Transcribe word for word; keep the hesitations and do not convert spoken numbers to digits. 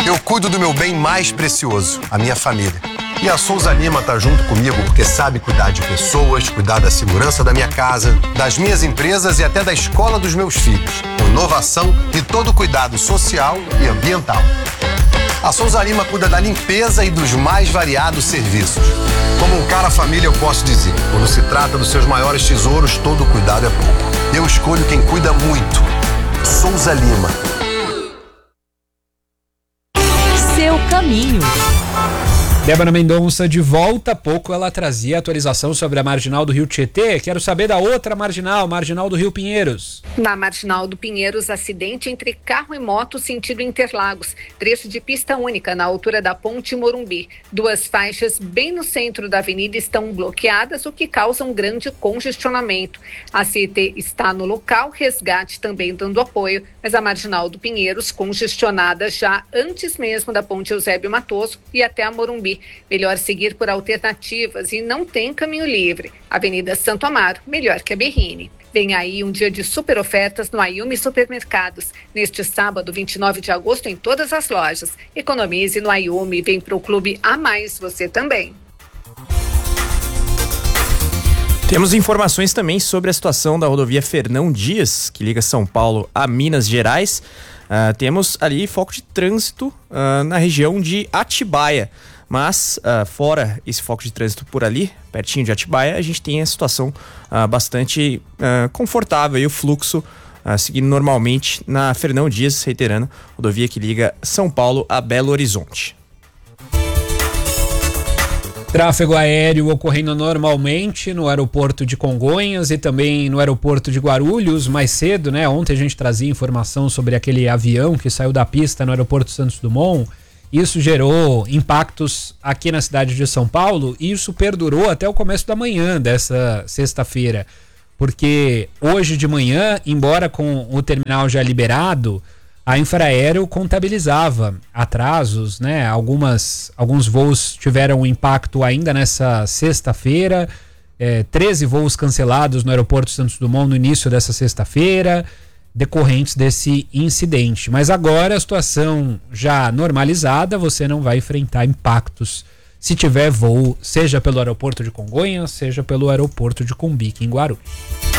Eu cuido do meu bem mais precioso, a minha família. E a Souza Lima tá junto comigo porque sabe cuidar de pessoas, cuidar da segurança da minha casa, das minhas empresas e até da escola dos meus filhos. Com inovação e todo cuidado social e ambiental. A Souza Lima cuida da limpeza e dos mais variados serviços. Como um cara família, eu posso dizer, quando se trata dos seus maiores tesouros, todo cuidado é pouco. Eu escolho quem cuida muito. Souza Lima. Seu caminho. Débora Mendonça de volta. Há pouco ela trazia atualização sobre a marginal do Rio Tietê. Quero saber da outra marginal, marginal do Rio Pinheiros. Na marginal do Pinheiros, acidente entre carro e moto sentido Interlagos. Trecho de pista única na altura da Ponte Morumbi. Duas faixas bem no centro da avenida estão bloqueadas, o que causa um grande congestionamento. A C E T está no local, Resgate também dando apoio, mas a marginal do Pinheiros congestionada já antes mesmo da Ponte Eusébio Matoso e até a Morumbi. Melhor seguir por alternativas e não tem caminho livre. Avenida Santo Amaro, melhor que a Berrine. Vem aí um dia de super ofertas no Ayumi Supermercados. Neste sábado, vinte e nove de agosto, em todas as lojas. Economize no Ayumi, vem pro Clube A Mais, você também. Temos informações também sobre a situação da rodovia Fernão Dias, que liga São Paulo a Minas Gerais. Uh, temos ali foco de trânsito uh, na região de Atibaia. Mas, uh, fora esse foco de trânsito por ali, pertinho de Atibaia, a gente tem a situação uh, bastante uh, confortável e o fluxo uh, seguindo normalmente na Fernão Dias, reiterando, rodovia que liga São Paulo a Belo Horizonte. Tráfego aéreo ocorrendo normalmente no aeroporto de Congonhas e também no aeroporto de Guarulhos mais cedo, né? Ontem a gente trazia informação sobre aquele avião que saiu da pista no aeroporto Santos Dumont. Isso gerou impactos aqui na cidade de São Paulo e isso perdurou até o começo da manhã dessa sexta-feira. Porque hoje de manhã, embora com o terminal já liberado, a Infraero contabilizava atrasos, né? Algumas, alguns voos tiveram impacto ainda nessa sexta-feira. É, treze voos cancelados no aeroporto Santos Dumont no início dessa sexta-feira, decorrentes desse incidente. Mas agora a situação já normalizada, você não vai enfrentar impactos se tiver voo, seja pelo aeroporto de Congonhas, seja pelo aeroporto de Cumbica, em Guarulhos.